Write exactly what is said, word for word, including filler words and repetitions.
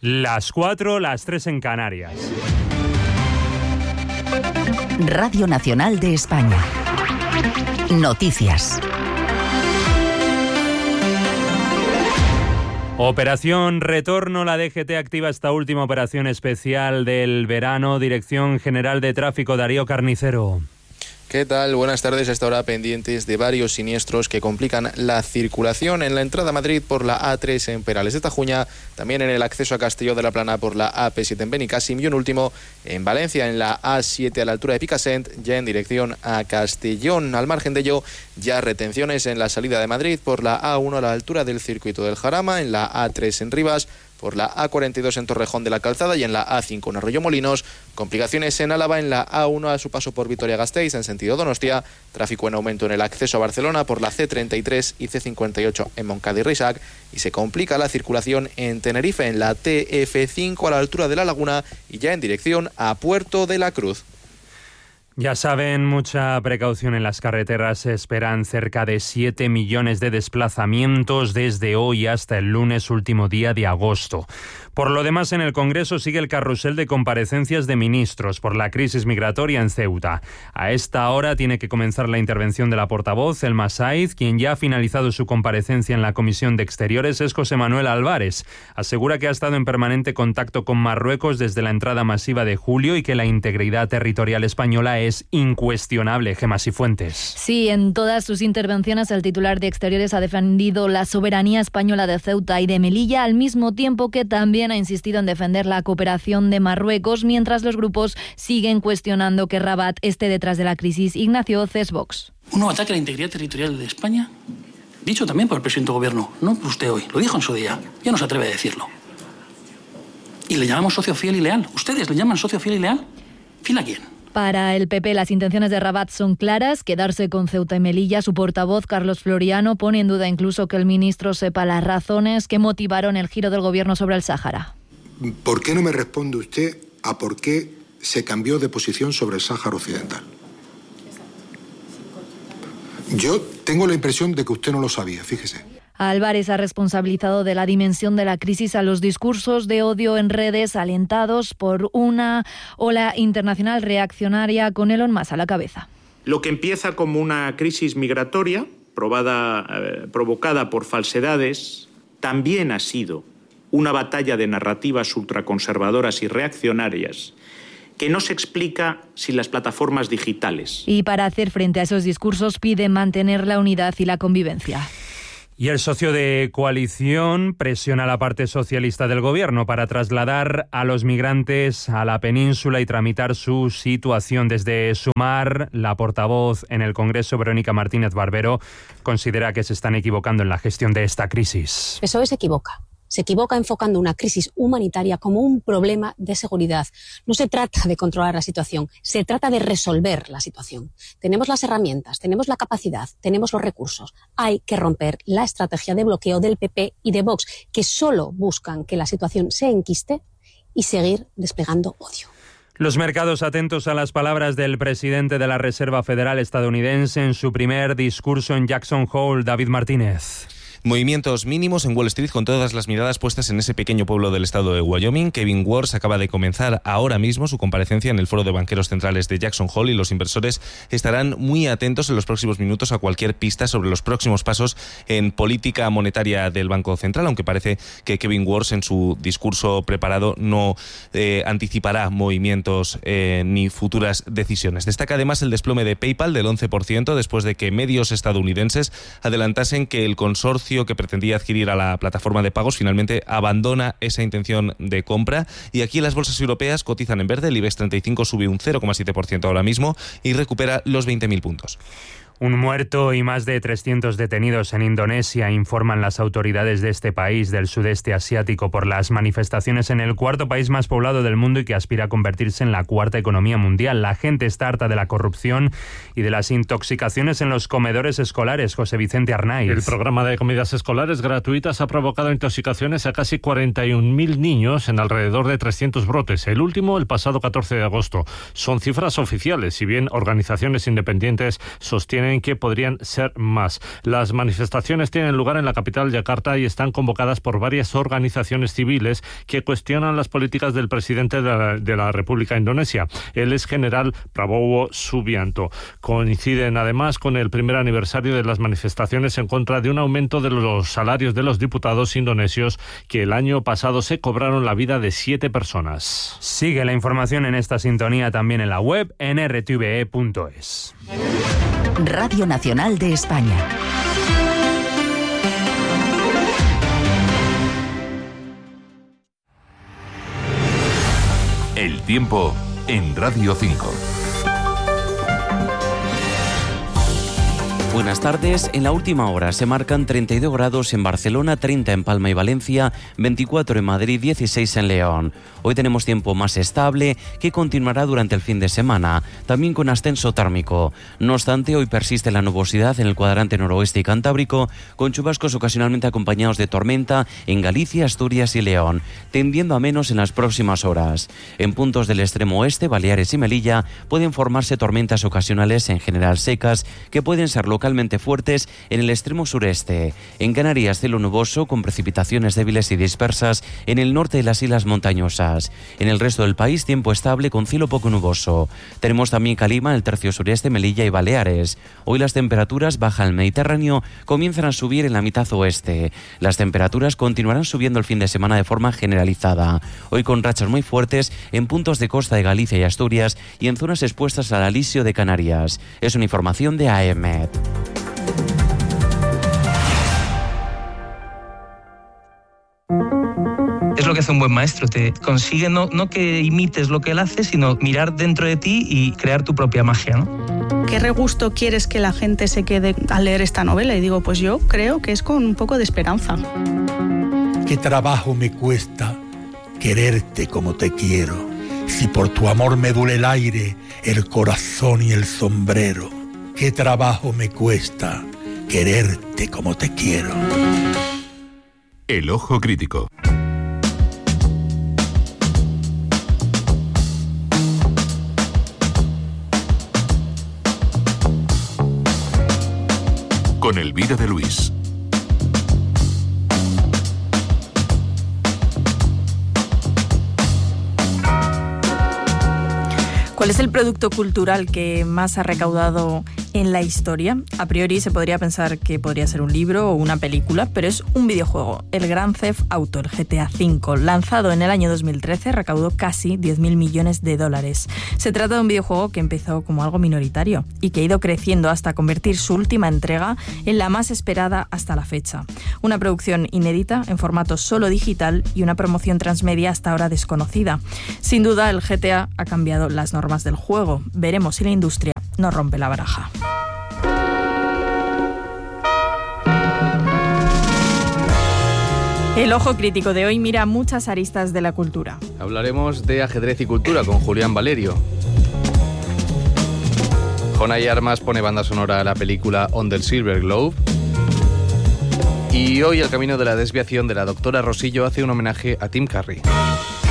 Las cuatro, las tres en Canarias. Radio Nacional de España. Noticias. Operación Retorno. La D G T activa esta última operación especial del verano. Dirección General de Tráfico, Darío Carnicero. ¿Qué tal? Buenas tardes. Hasta ahora pendientes de varios siniestros que complican la circulación en la entrada a Madrid por la A tres en Perales de Tajuña, también en el acceso a Castelló de la Plana por la A P siete en Benicàssim y un último en Valencia en la A siete a la altura de Picassent, ya en dirección a Castellón. Al margen de ello, ya retenciones en la salida de Madrid por la A uno a la altura del Circuito del Jarama, en la A tres en Rivas, por la A cuarenta y dos en Torrejón de la Calzada y en la A cinco en Arroyomolinos. Complicaciones en Álava en la A uno a su paso por Vitoria-Gasteiz en sentido Donostia. Tráfico en aumento en el acceso a Barcelona por la C treinta y tres y C cincuenta y ocho en Montcada y Reixac. Y se complica la circulación en Tenerife en la T F cinco a la altura de La Laguna y ya en dirección a Puerto de la Cruz. Ya saben, mucha precaución en las carreteras. Se esperan cerca de siete millones de desplazamientos desde hoy hasta el lunes, último día de agosto. Por lo demás, en el Congreso sigue el carrusel de comparecencias de ministros por la crisis migratoria en Ceuta. A esta hora tiene que comenzar la intervención de la portavoz, Elma Saiz. Quien ya ha finalizado su comparecencia en la Comisión de Exteriores es José Manuel Álvarez. Asegura que ha estado en permanente contacto con Marruecos desde la entrada masiva de julio y que la integridad territorial española es incuestionable. Gemma Cifuentes. Sí, en todas sus intervenciones el titular de Exteriores ha defendido la soberanía española de Ceuta y de Melilla, al mismo tiempo que también ha insistido en defender la cooperación de Marruecos, mientras los grupos siguen cuestionando que Rabat esté detrás de la crisis. Ignacio Cesvox. ¿Un nuevo ataque a la integridad territorial de España? Dicho también por el presidente del Gobierno, no por usted hoy, lo dijo en su día, ya no se atreve a decirlo. ¿Y le llamamos socio fiel y leal? ¿Ustedes le llaman socio fiel y leal? ¿Fiel a quién? Para el P P, las intenciones de Rabat son claras: quedarse con Ceuta y Melilla. Su portavoz, Carlos Floriano, pone en duda incluso que el ministro sepa las razones que motivaron el giro del gobierno sobre el Sáhara. ¿Por qué no me responde usted a por qué se cambió de posición sobre el Sáhara Occidental? Yo tengo la impresión de que usted no lo sabía, fíjese. Álvarez ha responsabilizado de la dimensión de la crisis a los discursos de odio en redes alentados por una ola internacional reaccionaria con Elon Musk a la cabeza. Lo que empieza como una crisis migratoria probada, eh, provocada por falsedades, también ha sido una batalla de narrativas ultraconservadoras y reaccionarias que no se explica sin las plataformas digitales. Y para hacer frente a esos discursos pide mantener la unidad y la convivencia. Y el socio de coalición presiona a la parte socialista del gobierno para trasladar a los migrantes a la península y tramitar su situación. Desde Sumar, la portavoz en el Congreso, Verónica Martínez Barbero, considera que se están equivocando en la gestión de esta crisis. P S O E se equivoca. Se equivoca enfocando una crisis humanitaria como un problema de seguridad. No se trata de controlar la situación, se trata de resolver la situación. Tenemos las herramientas, tenemos la capacidad, tenemos los recursos. Hay que romper la estrategia de bloqueo del P P y de Vox, que solo buscan que la situación se enquiste y seguir desplegando odio. Los mercados atentos a las palabras del presidente de la Reserva Federal estadounidense en su primer discurso en Jackson Hole. David Martínez. Movimientos mínimos en Wall Street con todas las miradas puestas en ese pequeño pueblo del estado de Wyoming. Kevin Warsh acaba de comenzar ahora mismo su comparecencia en el Foro de Banqueros Centrales de Jackson Hole y los inversores estarán muy atentos en los próximos minutos a cualquier pista sobre los próximos pasos en política monetaria del Banco Central, aunque parece que Kevin Warsh en su discurso preparado no eh, anticipará movimientos eh, ni futuras decisiones. Destaca además el desplome de PayPal del once por ciento después de que medios estadounidenses adelantasen que el consorcio que pretendía adquirir a la plataforma de pagos finalmente abandona esa intención de compra. Y aquí las bolsas europeas cotizan en verde. El IBEX treinta y cinco sube un cero coma siete por ciento ahora mismo y recupera los veinte mil puntos. Un muerto y más de trescientos detenidos en Indonesia, informan las autoridades de este país del sudeste asiático por las manifestaciones en el cuarto país más poblado del mundo y que aspira a convertirse en la cuarta economía mundial. La gente está harta de la corrupción y de las intoxicaciones en los comedores escolares. José Vicente Arnaiz. El programa de comidas escolares gratuitas ha provocado intoxicaciones a casi cuarenta y un mil niños en alrededor de trescientos brotes. El último el pasado catorce de agosto. Son cifras oficiales, si bien organizaciones independientes sostienen en que podrían ser más. Las manifestaciones tienen lugar en la capital Yakarta y están convocadas por varias organizaciones civiles que cuestionan las políticas del presidente de la, de la República Indonesia. Él es general Prabowo Subianto. Coinciden además con el primer aniversario de las manifestaciones en contra de un aumento de los salarios de los diputados indonesios que el año pasado se cobraron la vida de siete personas. Sigue la información en esta sintonía también en la web en r t v e punto es. Radio Nacional de España. El tiempo en Radio cinco. Buenas tardes. En la última hora se marcan treinta y dos grados en Barcelona, treinta en Palma y Valencia, veinticuatro en Madrid, dieciséis en León. Hoy tenemos tiempo más estable que continuará durante el fin de semana, también con ascenso térmico. No obstante, hoy persiste la nubosidad en el cuadrante noroeste y cantábrico, con chubascos ocasionalmente acompañados de tormenta en Galicia, Asturias y León, tendiendo a menos en las próximas horas. En puntos del extremo oeste, Baleares y Melilla, pueden formarse tormentas ocasionales en general secas que pueden ser locales localmente fuertes en el extremo sureste. En Canarias, cielo nuboso con precipitaciones débiles y dispersas en el norte de las islas montañosas. En el resto del país, tiempo estable con cielo poco nuboso. Tenemos también calima en el tercio sureste, Melilla y Baleares. Hoy las temperaturas bajan al Mediterráneo, comienzan a subir en la mitad oeste. Las temperaturas continuarán subiendo el fin de semana de forma generalizada. Hoy con rachas muy fuertes en puntos de costa de Galicia y Asturias y en zonas expuestas al alisio de Canarias. Es una información de A E M E T. Es lo que hace un buen maestro, te consigue no, no que imites lo que él hace, sino mirar dentro de ti y crear tu propia magia, ¿no? ¿Qué regusto quieres que la gente se quede al leer esta novela? Y digo, pues yo creo que es con un poco de esperanza. Qué trabajo me cuesta quererte como te quiero, si por tu amor me duele el aire, el corazón y el sombrero. Qué trabajo me cuesta quererte como te quiero. El ojo crítico. Con Elvira de Luis. ¿Cuál es el producto cultural que más ha recaudado en la historia? A priori se podría pensar que podría ser un libro o una película, pero es un videojuego, el Grand Theft Auto, el G T A cinco. Lanzado en el año dos mil trece, recaudó casi diez mil millones de dólares. Se trata de un videojuego que empezó como algo minoritario y que ha ido creciendo hasta convertir su última entrega en la más esperada hasta la fecha. Una producción inédita en formato solo digital y una promoción transmedia hasta ahora desconocida. Sin duda, el G T A ha cambiado las normas del juego. Veremos si la industria no rompe la baraja. El ojo crítico de hoy mira muchas aristas de la cultura. Hablaremos de ajedrez y cultura con Julián Valerio. Jonay Armas pone banda sonora a la película On the Silver Globe. Y hoy, al camino de la desviación de la doctora Rosillo, hace un homenaje a Tim Curry.